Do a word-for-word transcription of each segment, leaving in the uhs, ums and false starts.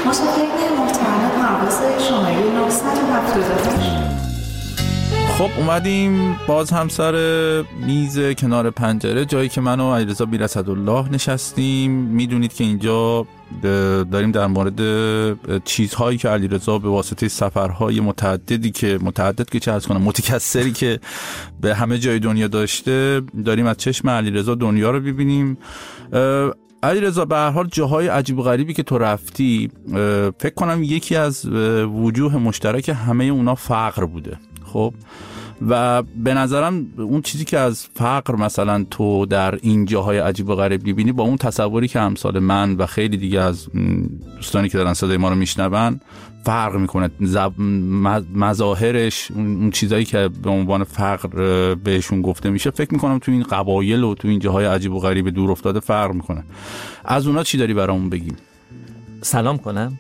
مسافرین محترم پرواز شماره نهصد و هفتاد و هشت. خب اومدیم باز هم سر میز کنار پنجره، جایی که من و علیرضا بیرصدالله نشستیم. میدونید که اینجا داریم در مورد چیزهایی که علیرضا به واسطه سفرهای متعددی که متعدد که چه از کنم متکثری که به همه جای دنیا داشته، داریم از چشم علیرضا دنیا رو ببینیم. علیرضا به هر حال جاهای عجیب و غریبی که تو رفتی، فکر کنم یکی از وجوه مشترک همه اونا فقر بوده. خب و به نظرم اون چیزی که از فقر مثلا تو در این جاهای عجیب و غریب می‌بینی با اون تصوری که امثال من و خیلی دیگه از دوستانی که دارن صدای ما رو میشنون فرق میکنه. مظاهرش، اون چیزایی که به عنوان فقر بهشون گفته میشه، فکر میکنم تو این قبایل و تو این جاهای عجیب و غریب دور افتاده فرق میکنه. از اونا چی داری برامون بگیم؟ سلام کنم؟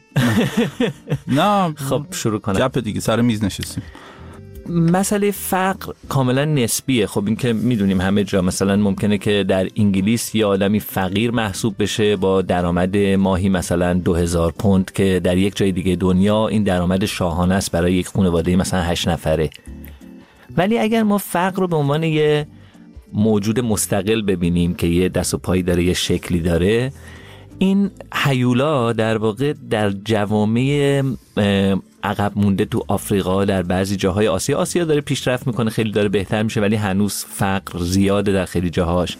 نه خب شروع کنم. گپ دیگه سر میز نشستیم. مسئله فقر کاملا نسبیه. خب این که میدونیم همه جا مثلا ممکنه که در انگلیس یه آدمی فقیر محسوب بشه با درآمد ماهی مثلا دو هزار پوند که در یک جای دیگه دنیا این درآمد شاهانه است برای یک خانواده مثلا هشت نفره. ولی اگر ما فقر رو به عنوان یه موجود مستقل ببینیم که یه دست و پایی داره، یه شکلی داره، این هیولا در واقع در جوامع عقب مونده تو آفریقا، در بعضی جاهای آسیا آسیا داره پیشرفت میکنه، خیلی داره بهتر میشه، ولی هنوز فقر زیاده در خیلی جاهاش.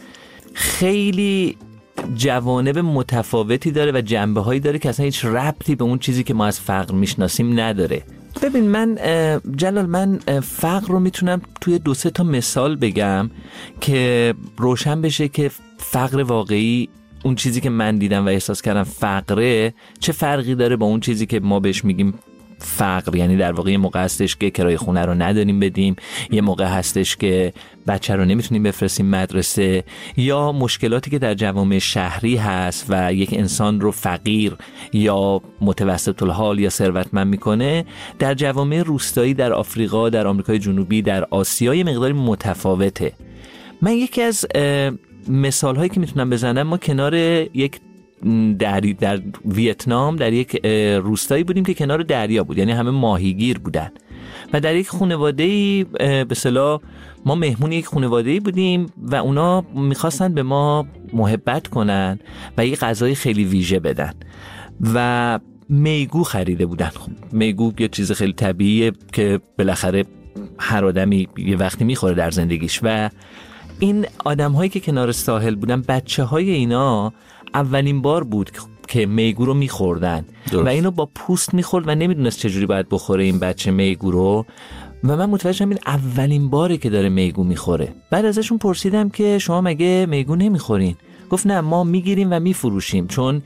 خیلی جوانب متفاوتی داره و جنبه هایی داره که اصلا هیچ ربطی به اون چیزی که ما از فقر میشناسیم نداره. ببین من جلال، من فقر رو میتونم توی دو سه تا مثال بگم که روشن بشه که فقر واقعی، اون چیزی که من دیدم و احساس کردم فقره، چه فرقی داره با اون چیزی که ما بهش میگیم فقر. یعنی در واقع یه موقع هستش که کرایه خونه رو نداریم بدیم، یه موقع هستش که بچه رو نمیتونیم بفرستیم مدرسه، یا مشکلاتی که در جوامع شهری هست و یک انسان رو فقیر یا متوسط الحال یا ثروتمند میکنه، در جوامع روستایی در آفریقا، در آمریکای جنوبی، در آسیا یه مقداری متفاوته. من یکی از مثال هایی که میتونم بزنم، ما کنار یک دری در ویتنام در یک روستایی بودیم که کنار دریا بود، یعنی همه ماهیگیر بودن و در یک خانواده‌ای به اصطلاح ما مهمون یک خانواده‌ای بودیم و اونا میخواستن به ما محبت کنن و یک غذای خیلی ویژه بدن و میگو خریده بودن. خب میگو یه چیز خیلی طبیعیه که بالاخره هر آدمی یه وقتی میخوره در زندگیش. و این آدم هایی که کنار ساحل بودن، بچه های اینا اولین بار بود که میگو رو میخوردن و اینو با پوست میخورد و نمیدونست چجوری باید بخوره این بچه میگو رو. و من متوجه شدم این اولین باره که داره میگو میخوره. بعد ازشون پرسیدم که شما مگه میگو نمیخورین؟ گفت نه، ما میگیریم و میفروشیم چون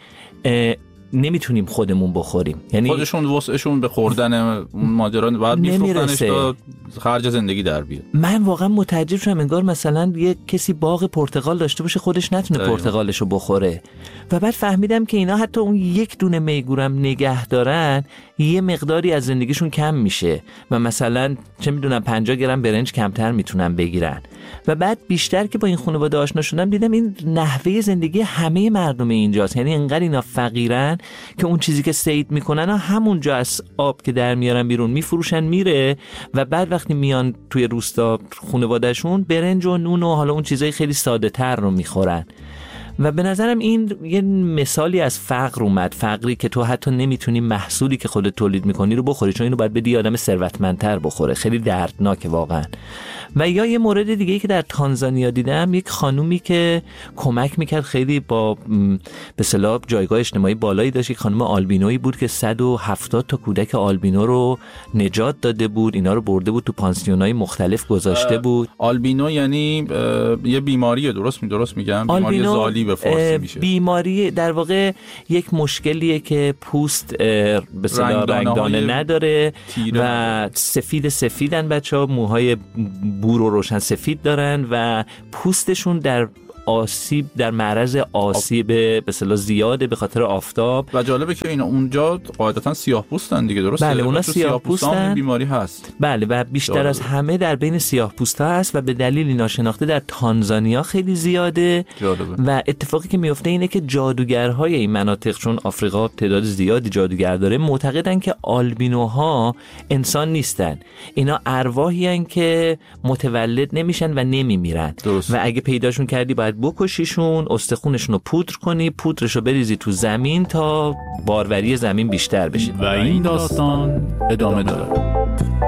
نمیتونیم خودمون بخوریم. یعنی خودشون وسعشون به خوردن اون ماجرا باید میفروختنش تا خرج زندگی در بیاد. من واقعا متعجب شدم، انگار مثلا یه کسی باغ پرتقال داشته باشه خودش نتونه پرتقالشو بخوره. و بعد فهمیدم که اینا حتی اون یک دونه میگورم نگه دارن، یه مقداری از زندگیشون کم میشه و مثلا چه میدونم پنجاه گرم برنج کمتر میتونن بگیرن. و بعد بیشتر که با این خانواده آشنا شدم دیدم این نحوه زندگی همه مردم اینجاست. یعنی انقدر اینا فقیرن که اون چیزی که صید میکنن همونجا از آب که در میارن بیرون میفروشن میره و بعد وقتی میان توی روستا خانوادهشون برنج و نون و حالا اون چیزای خیلی ساده تر رو میخورن. و به نظرم این یه مثالی از فقر اومد، فقری که تو حتی نمیتونی محصولی که خودت تولید میکنی رو بخوری، چون اینو باید بدی آدم ثروتمندتر بخوره. خیلی دردناکه واقعا. و یا یه مورد دیگه که در تانزانیا دیدم، یک خانومی که کمک میکرد، خیلی با به اصطلاح جایگاه اجتماعی بالایی داشت، یک خانم آلبینویی بود که صد و هفتاد تا کودک آلبینو رو نجات داده بود، اینا رو برده بود تو پانسیونای مختلف گذاشته بود. آلبینو یعنی یه بیماریه، درست می درست میگم؟ بیماری زالی به فارسی میشه. بیماری در واقع یک مشکلیه که پوست به اصطلاح رنگدانه نداره و سفید سفیدن بچه‌ها، موهای بور و روشن سفید دارن و پوستشون در آسیب در معرض آسیب به اصطلاح زیاده به خاطر آفتاب. و جالبه که اینا اونجا قاعدتا سیاه‌پوستن دیگه، درسته؟ بله اونا سیاه‌پوستن، بیماری هست. بله و بیشتر جالبه. از همه در بین سیاه‌پوستا هست و به دلیل ناشناخته در تانزانیا خیلی زیاده. جالبه. و اتفاقی که میفته اینه که جادوگرهای این مناطق، چون آفریقا تعداد زیادی جادوگر داره، معتقدن که آلبینوها انسان نیستن، اینا ارواحی هستن که متولد نمیشن و نمیمیرن و اگه پیداشون کردی باید بکشیشون، استخونشون رو پودر کنی، پودرشو بریزی تو زمین تا باروری زمین بیشتر بشه. و این داستان ادامه داره.